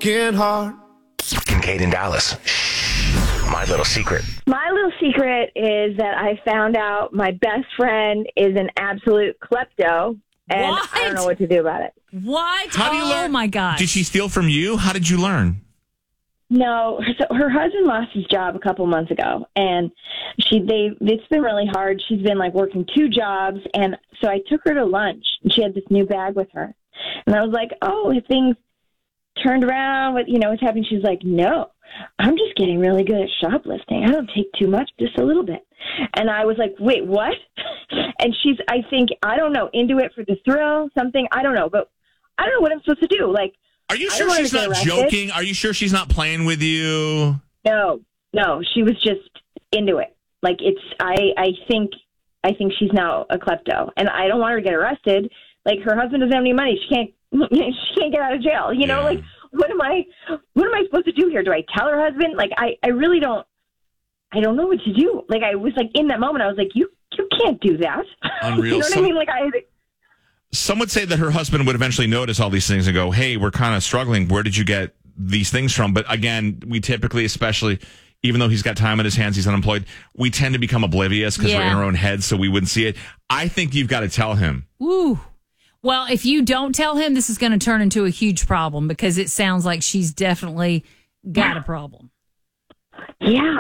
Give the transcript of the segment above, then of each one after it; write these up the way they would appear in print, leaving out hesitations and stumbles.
broken heart. Kincaid in Dallas. My little secret. My little secret is that I found out my best friend is an absolute klepto, and What? I don't know what to do about it. What? How do you learn? Oh, my gosh. Did she steal from you? How did you learn? No, so her husband lost his job a couple months ago, and it's been really hard. She's been like working 2 jobs, and so I took her to lunch, and she had this new bag with her, and I was like, "Oh, have things turned around? What's happening?" She's like, "No, I'm just getting really good at shoplifting. I don't take too much, just a little bit." And I was like, "Wait, what?" And she's, I don't know, into it for the thrill, something. I don't know, but I don't know what I'm supposed to do. Like. Are you sure she's not joking? Are you sure she's not playing with you? No, she was just into it. Like I think she's now a klepto, and I don't want her to get arrested. Like her husband doesn't have any money. She can't get out of jail. You know, like what am I supposed to do here? Do I tell her husband? Like I really don't. I don't know what to do. Like I was like in that moment, I was like, you can't do that. Unreal. You know what I mean? Like Some would say that her husband would eventually notice all these things and go, "Hey, we're kind of struggling. Where did you get these things from?" But again, we typically, especially, even though he's got time on his hands, he's unemployed, we tend to become oblivious because we're in our own heads, so we wouldn't see it. I think you've got to tell him. Ooh. Well, if you don't tell him, this is going to turn into a huge problem because it sounds like she's definitely got a problem. Yeah,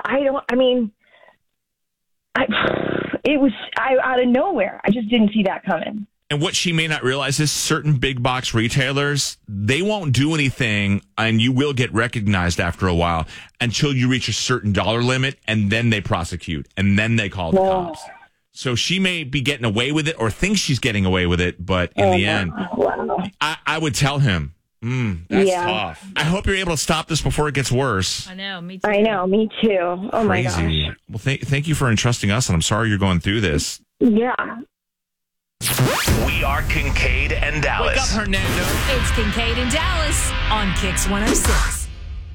it was out of nowhere. I just didn't see that coming. And what she may not realize is certain big box retailers, they won't do anything and you will get recognized after a while until you reach a certain dollar limit, and then they prosecute and then they call the cops. So she may be getting away with it or thinks she's getting away with it, but in the end, I would tell him, that's tough. I hope you're able to stop this before it gets worse. I know, me too. I know, me too. Oh, my gosh. Well, thank you for entrusting us, and I'm sorry you're going through this. Yeah. We are Kincaid and Dallas. Wake up, Hernando. It's Kincaid in Dallas on Kix 106.